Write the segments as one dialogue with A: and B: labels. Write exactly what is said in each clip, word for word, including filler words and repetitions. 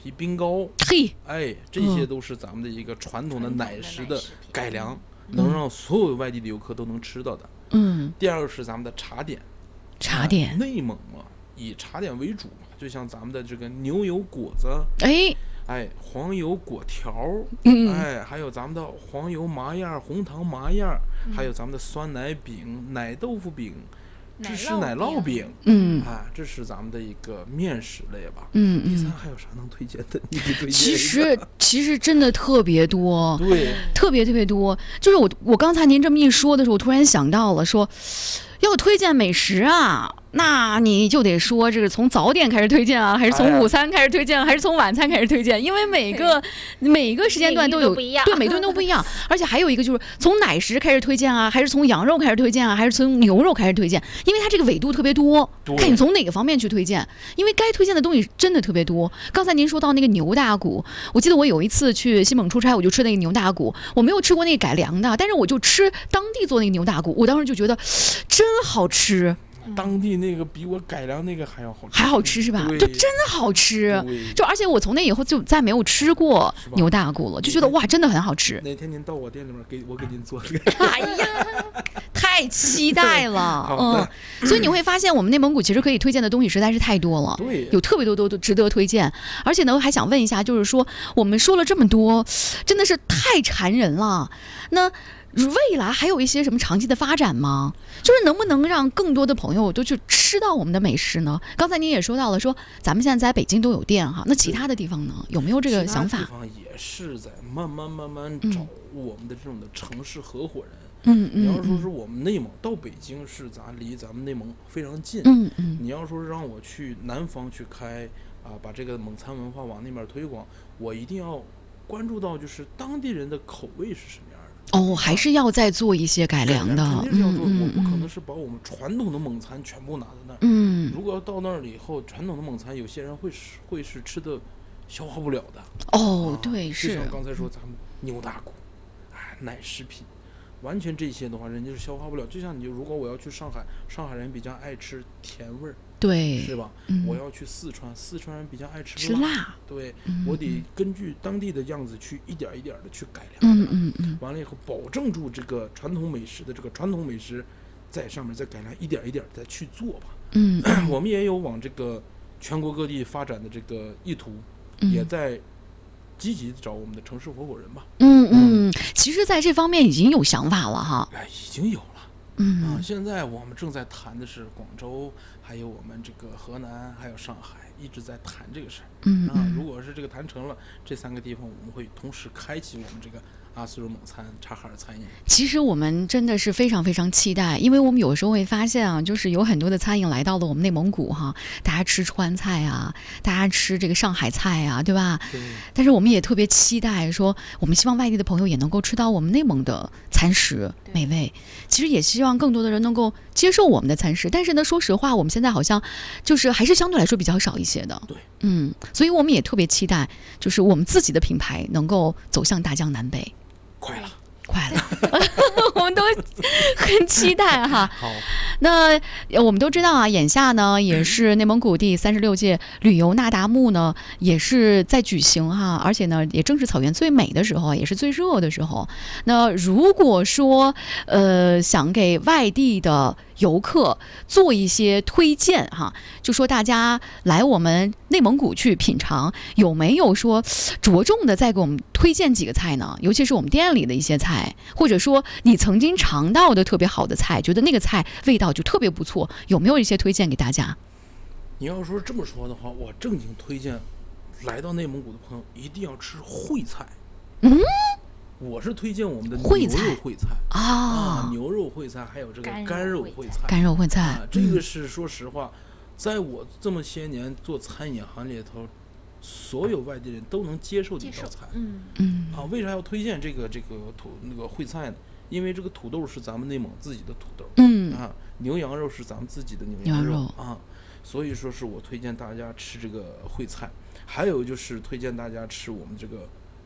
A: 皮冰糕，
B: 嘿，
A: 哎，这些都是咱们的一个传统的奶食的改良，
B: 嗯、
A: 能让所有外地的游客都能吃到的。
B: 嗯，
A: 第二个是咱们的茶点，
B: 茶点、
A: 哎、内蒙嘛，以茶点为主嘛，就像咱们的这个牛油果子，
B: 哎。
A: 哎，黄油果条，
B: 嗯，
A: 哎，还有咱们的黄油麻样、红糖麻样，嗯、还有咱们的酸奶饼、奶豆腐饼、芝士奶酪饼，
B: 嗯，
A: 啊，这是咱们的一个面食类吧。
B: 嗯嗯。
A: 第三还有啥能推荐的？你给推荐一个。
B: 其实其实真的特别多，
A: 对，
B: 特别特别多。就是我我刚才您这么一说的时候，我突然想到了说，要推荐美食啊。那你就得说这个从早点开始推荐啊，还是从午餐开始推荐，哎、还是从晚餐开始推荐？因为每个每个时间段都有，对，每顿都不一样。而且还有一个就是从奶食开始推荐啊，还是从羊肉开始推荐啊，还是从牛肉开始推荐？因为它这个纬度特别多，看你从哪个方面去推荐。因为该推荐的东西真的特别多。刚才您说到那个牛大骨，我记得我有一次去西蒙出差，我就吃那个牛大骨，我没有吃过那个改良的，但是我就吃当地做那个牛大骨，我当时就觉得真好吃。
A: 当地那个比我改良那个还要好吃，
B: 还好吃是吧？就真的好吃，就而且我从那以后就再没有吃过牛大骨了，就觉得哇，真的很好吃。
A: 哪天您到我店里面给我给您做这
B: 个，哎呀，太期待了，嗯。所以你会发现，我们内蒙古其实可以推荐的东西实在是太多了，
A: 对，
B: 有特别多多值得推荐。而且呢，我还想问一下，就是说我们说了这么多，真的是太馋人了。那未来还有一些什么长期的发展吗？就是能不能让更多的朋友都去吃到我们的美食呢？刚才您也说到了，说咱们现在在北京都有店哈，那其他的地方呢，有没有这个想法？
A: 其他地方也是在慢慢慢慢找我们的这种的城市合伙人。
B: 嗯嗯。
A: 你要说是我们内蒙到北京是咱离咱们内蒙非常近。
B: 嗯嗯。
A: 你要说是让我去南方去开啊，把这个蒙餐文化往那边推广，我一定要关注到就是当地人的口味是什么样的。
B: 哦，还是要再做一些改良的，
A: 肯定是要做。嗯、我不可能是把我们传统的蒙餐全部拿到那儿。
B: 嗯，
A: 如果要到那儿了以后，传统的蒙餐有些人会是会是吃的消化不了的。
B: 哦，啊、对，
A: 是。就像刚才说咱们牛大骨，哎，奶食品，完全这些的话，人家是消化不了。就像你，如果我要去上海，上海人比较爱吃甜味儿。
B: 对，
A: 是吧？
B: 嗯、
A: 我要去四川，四川人比较爱吃
B: 吃辣，
A: 对，
B: 嗯、
A: 我得根据当地的样子去一点一点的去改良，
B: 嗯嗯嗯，
A: 完了以后保证住这个传统美食的这个传统美食，在上面再改良，一点一点再去做吧。
B: 嗯，
A: 我们也有往这个全国各地发展的这个意图，
B: 嗯、
A: 也在积极找我们的城市合伙人吧。
B: 嗯嗯，其实在这方面已经有想法了哈。
A: 哎，已经有了。
B: 嗯
A: 啊，现在我们正在谈的是广州，还有我们这个河南，还有上海，一直在谈这个事儿。
B: 嗯
A: 啊，如果是这个谈成了，这三个地方我们会同时开启我们这个阿斯鲁蒙餐察哈尔餐饮。
B: 其实我们真的是非常非常期待，因为我们有时候会发现啊，就是有很多的餐饮来到了我们内蒙古哈，大家吃川菜啊，大家吃这个上海菜啊，对吧？
A: 对。
B: 但是我们也特别期待说，我们希望外地的朋友也能够吃到我们内蒙的餐食美味。其实也希望更多的人能够接受我们的餐食，但是呢，说实话，我们现在好像就是还是相对来说比较少一些的。
A: 对，
B: 嗯，所以我们也特别期待，就是我们自己的品牌能够走向大江南北。
A: 快了，
B: 快了，我们都很期待哈。
A: 好，
B: 那我们都知道啊，眼下呢也是内蒙古第三十六届旅游那达慕呢也是在举行哈，而且呢也正是草原最美的时候，也是最热的时候。那如果说呃想给外地的游客做一些推荐哈，就说大家来我们内蒙古去品尝，有没有说着重的再给我们推荐几个菜呢？尤其是我们店里的一些菜，或者说你曾经尝到的特别好的菜，觉得那个菜味道就特别不错，有没有一些推荐给大家？
A: 你要说这么说的话，我正经推荐来到内蒙古的朋友一定要吃烩菜。
B: 嗯。
A: 我是推荐我们的牛肉烩菜
B: 啊、
A: 啊，牛肉烩菜，还有这个干肉烩菜。
B: 干肉烩菜，
A: 啊，这个是说实话，嗯、在我这么些年做餐饮行里头，所有外地人都能接受的一道菜。
B: 嗯嗯。
A: 啊，为啥要推荐这个这个土那个烩菜呢？因为这个土豆是咱们内蒙自己的土豆。
B: 嗯。
A: 啊，牛羊肉是咱们自己的牛羊肉啊，所以说是我推荐大家吃这个烩菜，还有就是推荐大家吃我们这个。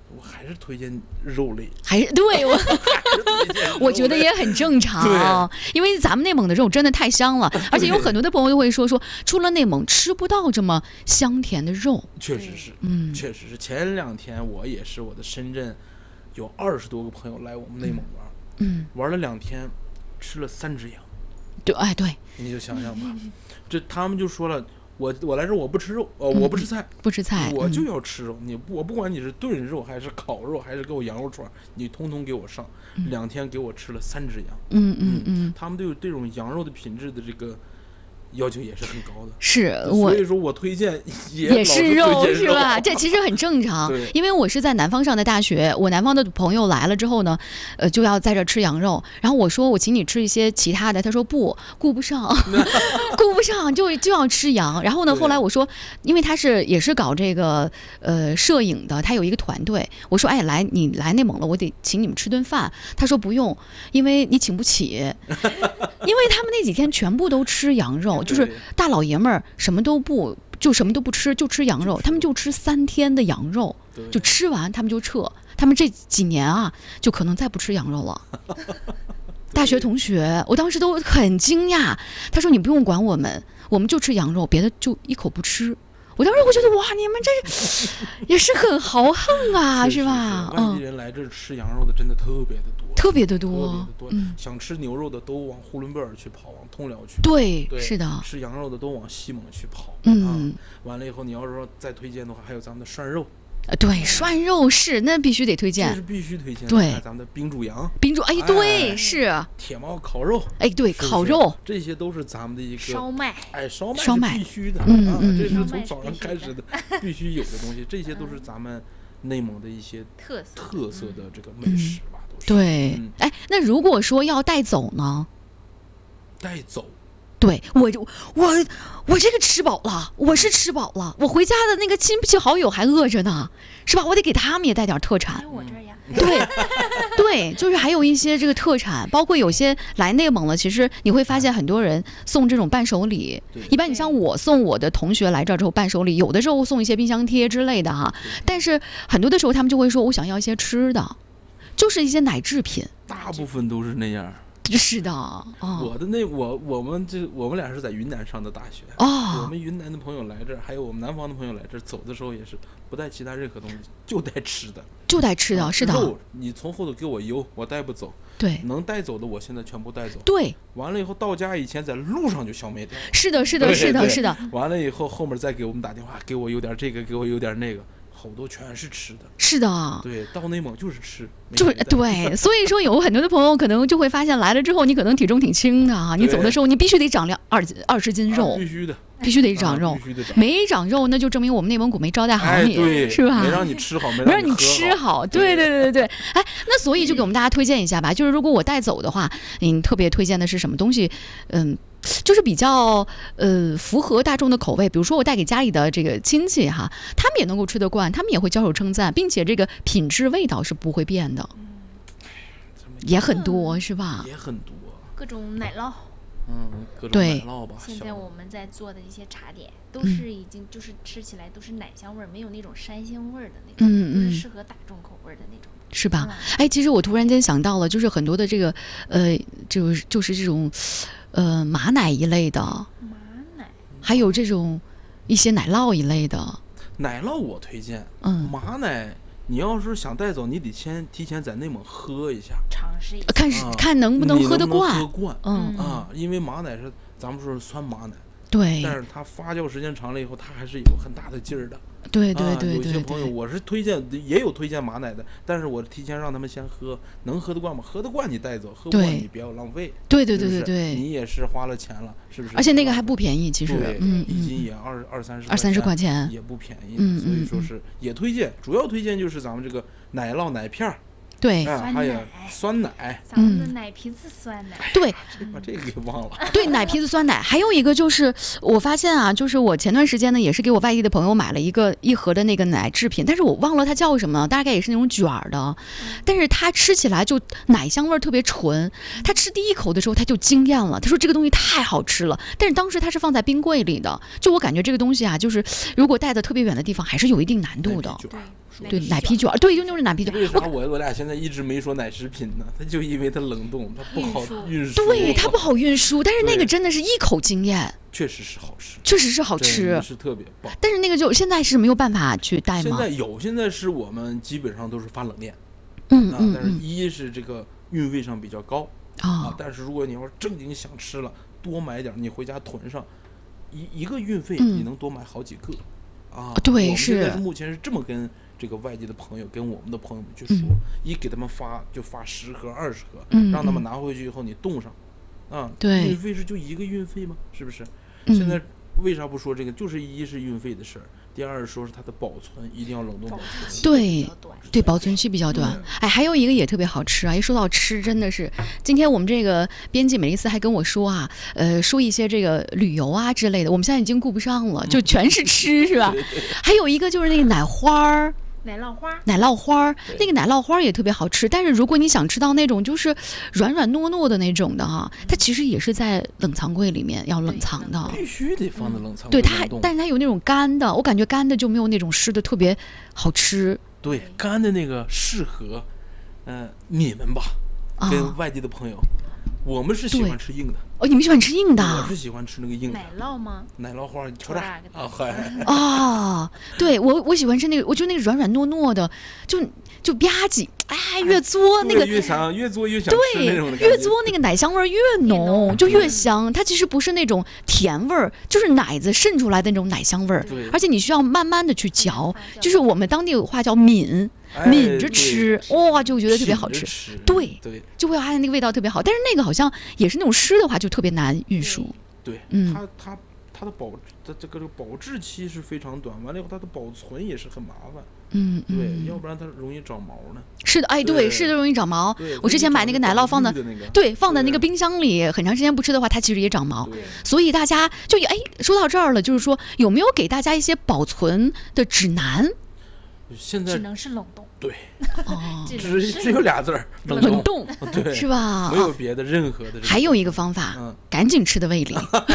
A: 我还是推荐肉类，
B: 还是对我，我觉得也很正常，因为咱们内蒙的肉真的太香了，而且有很多的朋友都会说说，出了内蒙吃不到这么香甜的肉。
A: 确实是，
B: 嗯，
A: 确实是。前两天我也是，我的深圳有二十多个朋友来我们内蒙玩，
B: 嗯，
A: 玩了两天，吃了三只羊。
B: 对，哎对，
A: 你就想想吧，这他们就说了。我我来这我不吃肉，呃，我不吃菜，
B: 不吃菜，
A: 我就要吃肉。你不我不管你是炖肉还是烤肉，还是给我羊肉串，你通通给我上。
B: 嗯、
A: 两天给我吃了三只羊。
B: 嗯嗯嗯，
A: 他们对这种羊肉的品质的这个要求也是很高的。
B: 是我，
A: 所以说我推荐也
B: 也是肉，
A: 肉
B: 是吧？这其实很正常，因为我是在南方上的大学，我南方的朋友来了之后呢，呃，就要在这吃羊肉。然后我说我请你吃一些其他的，他说不，顾不上，顾不上，就就要吃羊。然后呢，后来我说，因为他是也是搞这个呃摄影的，他有一个团队。我说，哎，来你来内蒙了，我得请你们吃顿饭。他说不用，因为你请不起，因为他们那几天全部都吃羊肉。就是大老爷们儿什么都不就什么都不吃，就吃羊肉，他们就吃三天的羊肉，就吃完他们就撤，他们这几年啊就可能再不吃羊肉了。大学同学，我当时都很惊讶，他说你不用管我们，我们就吃羊肉，别的就一口不吃。我当时我觉得哇，你们这是也是很豪横啊，
A: 是
B: 吧？
A: 外地人来这吃羊肉的真的特别的多，
B: 特别的多，
A: 特别的多。
B: 嗯，
A: 想吃牛肉的都往呼伦贝尔去跑，往通辽去跑。
B: 对，
A: 对，
B: 是的。
A: 吃羊肉的都往西蒙去跑。
B: 嗯，
A: 啊、完了以后，你要是说再推荐的话，还有咱们的涮肉。
B: 呃，对，涮肉是那必须得推荐，
A: 这是必须推荐的。
B: 对，
A: 咱们的冰煮羊，
B: 冰煮，哎，对，哎是
A: 铁毛烤肉，
B: 哎，对，
A: 是是
B: 烤肉，
A: 这些都是咱们的一个
C: 烧麦，
A: 哎，烧麦
B: 烧麦
A: 必须的，
B: 嗯
A: 啊，
B: 嗯
A: 这是从早上开始的必须有的东西，这些都是咱们内蒙的一些
C: 特色
A: 特色的这个美食吧，
B: 嗯、
A: 都是。
B: 对，
A: 嗯、
B: 哎，那如果说要带走呢？
A: 带走。
B: 对我就我我这个吃饱了，我是吃饱了，我回家的那个亲戚好友还饿着呢，是吧？我得给他们也带点特产。
C: 我这儿呀，
B: 对对，就是还有一些这个特产，包括有些来内蒙了，其实你会发现很多人送这种伴手礼。一般你像我送我的同学来这儿之后伴手礼，有的时候送一些冰箱贴之类的哈，但是很多的时候他们就会说我想要一些吃的，就是一些奶制品。
A: 大部分都是那样。
B: 是的，哦、
A: 我的那我我们这我们俩是在云南上的大学，
B: 哦，
A: 我们云南的朋友来这儿，还有我们南方的朋友来这儿，走的时候也是不带其他任何东西，就带吃的，
B: 就带吃的，啊、是的。
A: 肉你从后头给我邮，我带不走。
B: 对，
A: 能带走的我现在全部带走。
B: 对，
A: 完了以后到家以前在路上就消灭掉了。
B: 是的，是的，是的，是的。
A: 完了以后后面再给我们打电话，给我有点这个，给我有点那个。好多全是吃的，
B: 是的，
A: 对，到内蒙就是吃，
B: 就是对，所以说有很多的朋友可能就会发现来了之后，你可能体重挺轻的啊，你走的时候你必须得长两二二十斤肉，
A: 啊、必须的，
B: 必须得长肉，
A: 啊、必须得长
B: 没长肉那就证明我们内蒙古没招待好你，
A: 哎、
B: 是吧？
A: 没让你吃好，没
B: 让你吃好，对对对对对。哎，那所以就给我们大家推荐一下吧，就是如果我带走的话，您特别推荐的是什么东西？嗯。就是比较呃符合大众的口味，比如说我带给家里的这个亲戚哈，他们也能够吃得惯，他们也会交手称赞，并且这个品质味道是不会变的，
C: 嗯、
B: 也很多是吧？
A: 也很多，
C: 各种奶酪，
A: 嗯，各种奶酪吧。
C: 现在我们在做的一些茶点，都是已经就是吃起来都是奶香味儿，没有那种山腥味儿的那种，
B: 嗯嗯，
C: 都是适合大众口味的那种。
B: 是吧？哎，其实我突然间想到了，就是很多的这个，呃，就就是这种，呃，马奶一类的，
C: 马奶，
B: 还有这种一些奶酪一类的。
A: 奶酪我推荐，
B: 嗯，
A: 马奶你要是想带走，你得先提前在内蒙喝一下，
C: 尝试一下，
B: 看是、啊、看能不能喝得惯，
A: 喝惯，
B: 嗯
A: 啊，因为马奶是咱们说是酸马奶。
B: 对，
A: 但是它发酵时间长了以后，它还是有很大的劲儿的。
B: 对对对对对，
A: 有些朋友我是推荐，也有推荐马奶的，但是我提前让他们先喝，能喝得惯吗？喝得惯你带走，喝不惯你不要浪费。
B: 对对对对对，
A: 你也是花了钱了，是不是？
B: 而且那个还不便宜，其实，
A: 嗯，一斤也二二三十，
B: 二三十块钱
A: 也不便宜，
B: 嗯，
A: 所以说是也推荐，主要推荐就是咱们这个奶酪奶片儿。
B: 对，
A: 哎，还有酸奶，
C: 咱们的奶皮子酸奶，
B: 对，
A: 把这个给忘了。
B: 对，奶皮子酸奶，还有一个就是我发现啊，就是我前段时间呢，也是给我外地的朋友买了一个一盒的那个奶制品，但是我忘了它叫什么，大概也是那种卷儿的，但是它吃起来就奶香味儿特别纯。他吃第一口的时候他就惊艳了，他说这个东西太好吃了，但是当时他是放在冰柜里的，就我感觉这个东西啊，就是如果带的特别远的地方，还是有一定难度的。
A: 对， 说。
B: 对，奶皮卷儿，对，就那种奶皮卷儿。
A: 为啥我我俩现在一直没说奶食品呢？它就因为它冷冻，它不好运输。
B: 对，它不好运输，但是那个真的是一口惊艳，
A: 确实是好吃，
B: 确实是好吃，
A: 是特别棒。
B: 但是那个就现在是没有办法去带吗？
A: 现在有，现在是我们基本上都是发冷链。
B: 嗯嗯，
A: 但是一是这个运费上比较高。
B: 啊、
A: 哦，但是如果你要是正经想吃了，多买点，你回家囤上，一一个运费你能多买好几个，嗯、啊。
B: 对，
A: 是。现在目前是这么跟这个外地的朋友、跟我们的朋友们去说，
B: 嗯、
A: 一给他们发就发十盒、二十盒，
B: 嗯，
A: 让他们拿回去以后你冻上，啊，
B: 对，
A: 运费是就一个运费吗？是不是？
B: 嗯、
A: 现在为啥不说这个？就是一是运费的事儿。第二说是它的保存一定要冷冻保存，
B: 对对，保存期比较短。哎，还有一个也特别好吃啊！一说到吃，真的是，今天我们这个编辑美丽丝还跟我说啊，呃，说一些这个旅游啊之类的，我们现在已经顾不上了，就全是吃，是吧？
A: 对对，
B: 还有一个就是那个奶花儿。
C: 奶酪花，
B: 奶酪花，那个奶酪花也特别好吃。但是如果你想吃到那种就是软软糯糯的那种的哈，它其实也是在冷藏柜里面要冷藏的，
A: 必须得放在冷藏柜。
B: 对，它但是它有那种干的，我感觉干的就没有那种湿的特别好吃。
A: 对，干的那个适合，嗯、呃，你们吧，
B: 啊、
A: 跟外地的朋友，我们是喜欢吃硬的。
B: 哦，你们喜欢吃硬的？
A: 我是喜欢吃那个硬的。
C: 奶酪吗？
A: 奶酪花，瞅瞅啊，嗨！
B: 啊，对我我喜欢吃那个，我就那个软软糯糯的，就就吧唧，哎，越嘬那个
A: 越想越嘬越想吃那种的感觉。
B: 对，越嘬那个奶香味儿越浓，就越香。它其实不是那种甜味儿，就是奶子渗出来的那种奶香味儿，而且你需要慢慢的去嚼，就是我们当地有话叫抿。抿着吃，哇、哦，就觉得特别好吃。
A: 吃
B: 对
A: 对，
B: 就会发现那个味道特别好。但是那个好像也是那种湿的话，就特别难运输。
A: 对，
B: 嗯，
A: 它它它的保它这个保质期是非常短，完了以后它的保存也是很麻烦。
B: 嗯，
A: 对，
B: 嗯
A: 要不然它容易长毛呢。
B: 是的，哎，对，是的，容易长毛。我之前买那个奶酪放的，
A: 的那个、
B: 对，放在那个冰箱里，很长时间不吃的话，它其实也长毛。所以大家就哎，说到这儿了，就是说有没有给大家一些保存的指南？
A: 现在
C: 只能是冷冻。
A: 对，
B: 哦，
A: 只只有俩字儿，
B: 冷冻，
A: 对，
B: 是吧？
A: 没有别的任何的。
B: 还有一个方法，
A: 嗯，
B: 赶紧吃的胃里。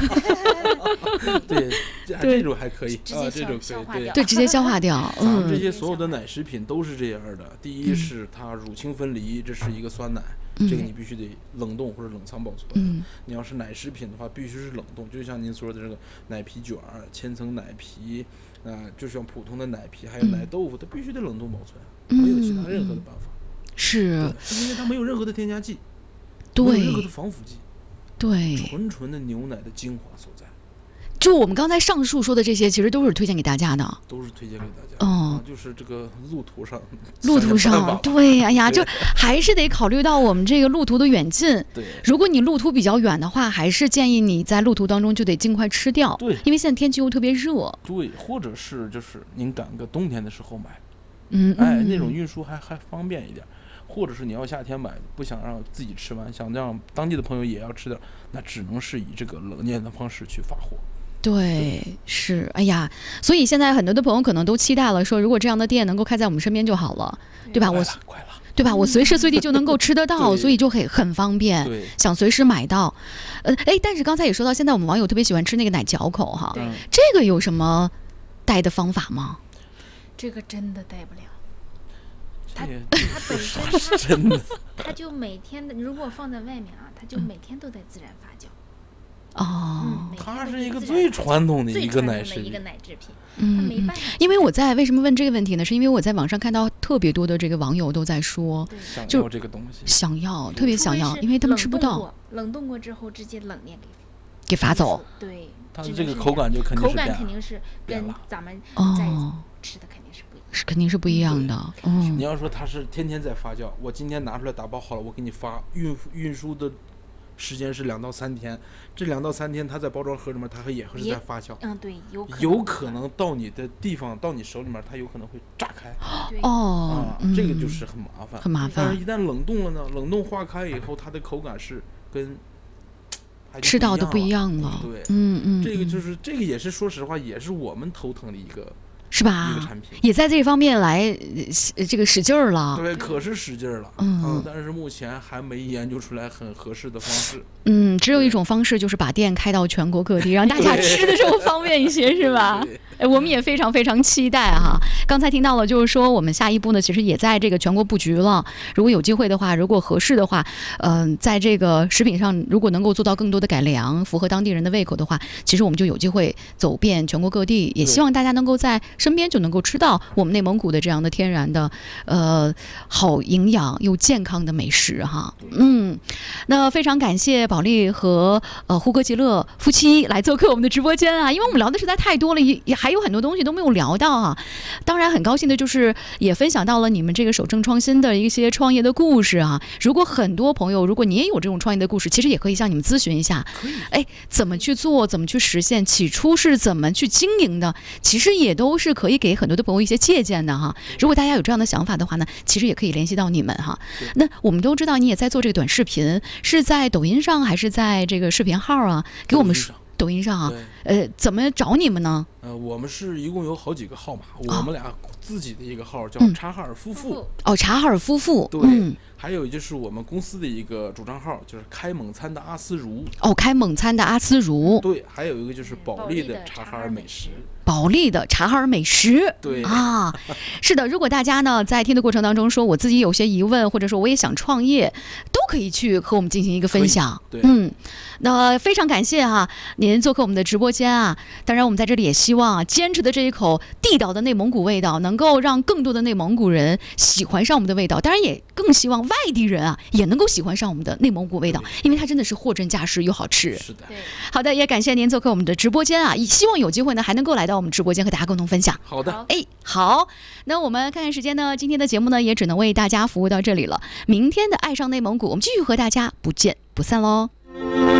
A: 对，这种还可以，啊，这种可以，
B: 对，直接消化掉。
A: 咱们这些所有的奶食品都是这样的。第一是它乳清分离，这是一个酸奶，这个你必须得冷冻或者冷藏保存。
B: 嗯，
A: 你要是奶食品的话，必须是冷冻，就像您说的这个奶皮卷儿、千层奶皮。啊、呃，就像普通的奶皮，还有奶豆腐，它必须得冷冻保存，没有其他任何的办法。
B: 是，
A: 因为它没有任何的添加剂，
B: 对，
A: 没有任何的防腐剂，
B: 对，
A: 纯纯的牛奶的精华所在。
B: 就我们刚才上述说的这些，其实都是推荐给大家的，
A: 都是推荐给大家。
B: 哦、
A: 啊，就是这个路途上，
B: 路途上，对，哎呀，就还是得考虑到我们这个路途的远近。
A: 对，
B: 如果你路途比较远的话，还是建议你在路途当中就得尽快吃掉。
A: 对，
B: 因为现在天气又特别热。
A: 对，或者是就是您赶个冬天的时候买，
B: 嗯，
A: 哎，那种运输还还方便一点。或者是你要夏天买，不想让自己吃完，想让当地的朋友也要吃点，那只能是以这个冷链的方式去发货。
B: 对，是，哎呀，所以现在很多的朋友可能都期待了，说如果这样的店能够开在我们身边就好了，对吧？我
A: 快了，
B: 对吧？我随时随地就能够吃得到，所以就很很方便，想随时买到。呃，哎，但是刚才也说到，现在我们网友特别喜欢吃那个奶嚼口哈，
C: 对，
B: 这个有什么带的方法吗？
C: 这个真的带不了。它
A: 它
C: 本身它
A: 真的，
C: 它就每天的，如果放在外面啊，它就每天都在自然发酵。
B: 哦，
C: 嗯，
A: 它是一个最传统的一个奶制
C: 一个奶制品，
B: 嗯，
C: 它没办法。
B: 因为我在为什么问这个问题呢？是因为我在网上看到特别多的这个网友都在说，
A: 就这个东西
B: 想要，特别想要，因为他们吃不到。
C: 冷冻过之后直接冷链给
B: 给罚走。
C: 对，
A: 它的这个口感就肯定是
C: 口感肯定是跟咱们在吃的肯定是不一样，
B: 是肯定是不一样的。嗯，
A: 你要说它是天天在发酵，我今天拿出来打包好了，我给你发，运运输的时间是两到三天，这两到三天它在包装盒里面，它也会是在发酵。
C: 嗯，对，有可能
A: 有可能到你的地方，到你手里面，它有可能会炸开。
B: 哦，
A: 啊，这个就是很麻烦，
B: 很麻烦。
A: 但是一旦冷冻了呢，冷冻化开以后，它的口感是跟
B: 吃到的不一样了。
A: 对，
B: 嗯嗯，
A: 这个就是这个也是说实话，也是我们头疼的一个
B: 是吧？
A: 一个产品
B: 也在这方面来、呃、这个使劲儿了。
A: 对，可是使劲儿了，
B: 嗯、
A: 呃，但是目前还没研究出来很合适的方式。
B: 嗯，只有一种方式，就是把店开到全国各地，让大家吃的时候方便一些，是吧？哎，我们也非常非常期待哈。刚才听到了，就是说我们下一步呢，其实也在这个全国布局了。如果有机会的话，如果合适的话，嗯、呃，在这个食品上，如果能够做到更多的改良，符合当地人的胃口的话，其实我们就有机会走遍全国各地。也希望大家能够在身边就能够吃到我们内蒙古的这样的天然的，呃，好营养又健康的美食哈。嗯，那非常感谢保利和呃胡歌极乐夫妻来做客我们的直播间啊，因为我们聊的实在太多了，也也还有很多东西都没有聊到啊。当然很高兴的就是也分享到了你们这个守正创新的一些创业的故事啊。如果很多朋友，如果你也有这种创业的故事，其实也可以向你们咨询一下，哎，怎么去做，怎么去实现，起初是怎么去经营的，其实也都是可以给很多的朋友一些借鉴的哈。如果大家有这样的想法的话呢，其实也可以联系到你们哈。那我们都知道你也在做这个短视频，是在抖音上还是在这个视频号啊？给我们说。抖音上啊，呃，怎么找你们呢？
A: 呃，我们是一共有好几个号码，
B: 哦、
A: 我们俩自己的一个号叫查哈尔夫妇。
B: 嗯、哦，查哈尔夫妇。
A: 对、
B: 嗯，
A: 还有就是我们公司的一个主账号，就是开猛餐的阿思如。
B: 哦，开猛餐的阿思如。
A: 对，还有一个就是保利的查哈尔美食。
B: 保利的查哈尔美食，
A: 对
B: 啊，是的。如果大家呢在听的过程当中说我自己有些疑问，或者说我也想创业，都可以去和我们进行一个分享。
A: 对，
B: 嗯，那非常感谢哈、啊、您做客我们的直播间啊。当然，我们在这里也希望啊，坚持的这一口地道的内蒙古味道，能够让更多的内蒙古人喜欢上我们的味道。当然，也更希望外地人啊也能够喜欢上我们的内蒙古味道，因为它真的是货真价实又好吃。
A: 是的。
B: 好的，也感谢您做客我们的直播间啊，希望有机会呢还能够来到我们直播间和大家共同分享。
A: 好的，
B: 哎，好，那我们看看时间呢，今天的节目呢也只能为大家服务到这里了。明天的爱上内蒙古，我们继续和大家不见不散喽。